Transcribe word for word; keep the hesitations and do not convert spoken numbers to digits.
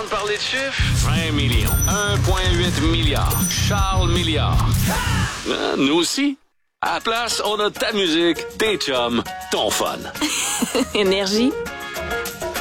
entendre parler de chiffres? vingt millions. un virgule huit milliard. Charles Milliard. Ah, nous aussi. À la place, on a ta musique, tes chums, ton fun. Énergie.